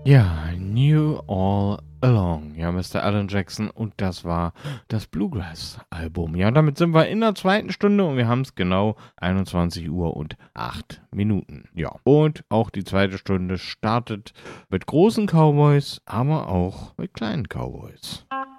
Ja, New All Along. Ja, Mr. Alan Jackson und das war das Bluegrass-Album. Ja, und damit sind wir in der zweiten Stunde und wir haben es genau 21 Uhr und 8 Minuten. Ja, und auch die zweite Stunde startet mit großen Cowboys, aber auch mit kleinen Cowboys.